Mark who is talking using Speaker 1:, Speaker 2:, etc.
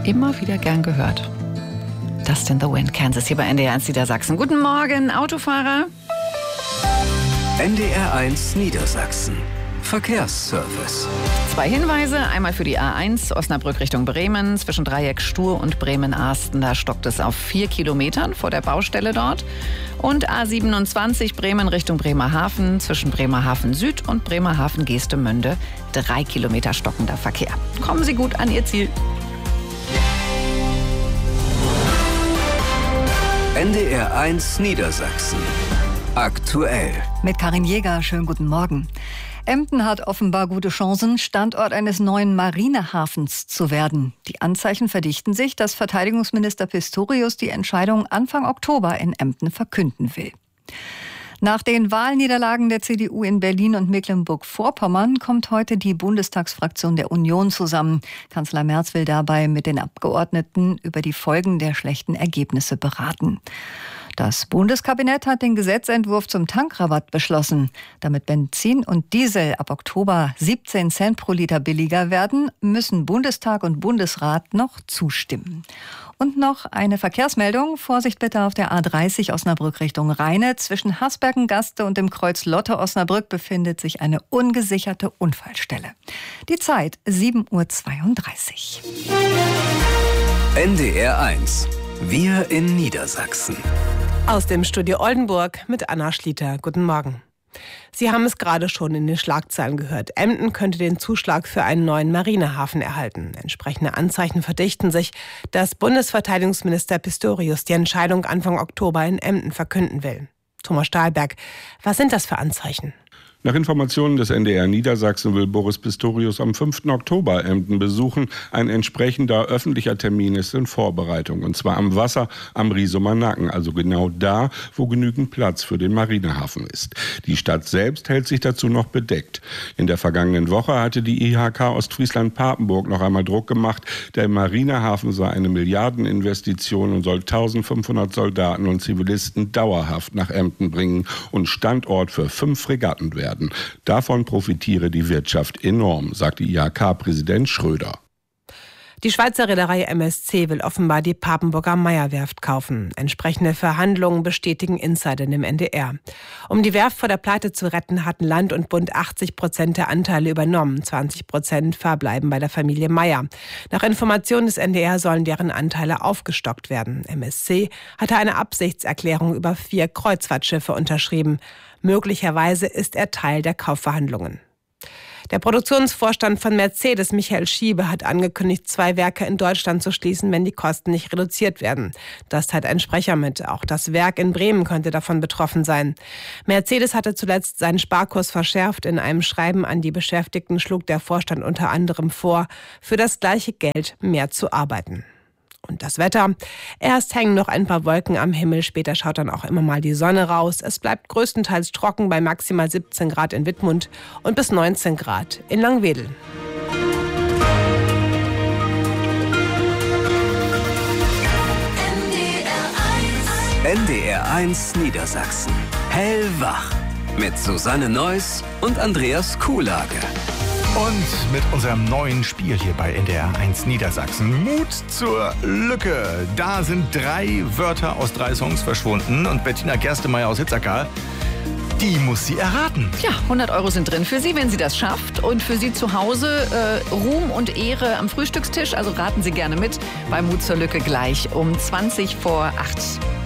Speaker 1: immer wieder gern gehört. Dust in the Wind, Kansas, hier bei NDR 1 Niedersachsen. Guten Morgen, Autofahrer.
Speaker 2: NDR 1 Niedersachsen. Verkehrsservice.
Speaker 1: 2 Hinweise, einmal für die A1 Osnabrück Richtung Bremen, zwischen Dreieck Stur und Bremen-Arsten, da stockt es auf 4 Kilometern vor der Baustelle dort. Und A27 Bremen Richtung Bremerhaven, zwischen Bremerhaven Süd und Bremerhaven Geestemünde, 3 Kilometer stockender Verkehr. Kommen Sie gut an Ihr Ziel.
Speaker 2: NDR 1 Niedersachsen. Aktuell.
Speaker 3: Mit Karin Jäger, schönen guten Morgen. Emden hat offenbar gute Chancen, Standort eines neuen Marinehafens zu werden. Die Anzeichen verdichten sich, dass Verteidigungsminister Pistorius die Entscheidung Anfang Oktober in Emden verkünden will. Nach den Wahlniederlagen der CDU in Berlin und Mecklenburg-Vorpommern kommt heute die Bundestagsfraktion der Union zusammen. Kanzler Merz will dabei mit den Abgeordneten über die Folgen der schlechten Ergebnisse beraten. Das Bundeskabinett hat den Gesetzentwurf zum Tankrabatt beschlossen. Damit Benzin und Diesel ab Oktober 17 Cent pro Liter billiger werden, müssen Bundestag und Bundesrat noch zustimmen. Und noch eine Verkehrsmeldung. Vorsicht bitte auf der A30 Osnabrück Richtung Rheine. Zwischen Hasbergen-Gaste und dem Kreuz Lotte-Osnabrück befindet sich eine ungesicherte Unfallstelle. Die Zeit 7:32 Uhr.
Speaker 2: NDR 1. Wir in Niedersachsen.
Speaker 4: Aus dem Studio Oldenburg mit Anna Schlieter. Guten Morgen. Sie haben es gerade schon in den Schlagzeilen gehört. Emden könnte den Zuschlag für einen neuen Marinehafen erhalten. Entsprechende Anzeichen verdichten sich, dass Bundesverteidigungsminister Pistorius die Entscheidung Anfang Oktober in Emden verkünden will. Thomas Stahlberg, was sind das für Anzeichen?
Speaker 5: Nach Informationen des NDR Niedersachsen will Boris Pistorius am 5. Oktober Emden besuchen. Ein entsprechender öffentlicher Termin ist in Vorbereitung. Und zwar am Wasser am Riesumer Nacken, also genau da, wo genügend Platz für den Marinehafen ist. Die Stadt selbst hält sich dazu noch bedeckt. In der vergangenen Woche hatte die IHK Ostfriesland-Papenburg noch einmal Druck gemacht. Der Marinehafen sei eine Milliardeninvestition und soll 1500 Soldaten und Zivilisten dauerhaft nach Emden bringen und Standort für 5 Fregatten werden. Davon profitiere die Wirtschaft enorm, sagte IHK-Präsident Schröder.
Speaker 4: Die Schweizer Reederei MSC will offenbar die Papenburger Meyer-Werft kaufen. Entsprechende Verhandlungen bestätigen Insider im NDR. Um die Werft vor der Pleite zu retten, hatten Land und Bund 80% der Anteile übernommen. 20% verbleiben bei der Familie Meyer. Nach Informationen des NDR sollen deren Anteile aufgestockt werden. MSC hatte eine Absichtserklärung über 4 Kreuzfahrtschiffe unterschrieben. Möglicherweise ist er Teil der Kaufverhandlungen. Der Produktionsvorstand von Mercedes, Michael Schiebe, hat angekündigt, 2 Werke in Deutschland zu schließen, wenn die Kosten nicht reduziert werden. Das teilt ein Sprecher mit. Auch das Werk in Bremen könnte davon betroffen sein. Mercedes hatte zuletzt seinen Sparkurs verschärft. In einem Schreiben an die Beschäftigten schlug der Vorstand unter anderem vor, für das gleiche Geld mehr zu arbeiten. Und das Wetter. Erst hängen noch ein paar Wolken am Himmel, später schaut dann auch immer mal die Sonne raus. Es bleibt größtenteils trocken bei maximal 17 Grad in Wittmund und bis 19 Grad in Langwedel.
Speaker 2: NDR 1 Niedersachsen. Hellwach. Mit Susanne Neuss und Andreas Kuhlage.
Speaker 6: Und mit unserem neuen Spiel hier bei NDR 1 Niedersachsen. Mut zur Lücke. Da sind 3 Wörter aus 3 Songs verschwunden. Und Bettina Gerstemeyer aus Hitzacker, die muss sie erraten.
Speaker 1: Ja, 100 Euro sind drin für Sie, wenn sie das schafft. Und für Sie zu Hause Ruhm und Ehre am Frühstückstisch. Also raten Sie gerne mit bei Mut zur Lücke gleich um 20 vor 8.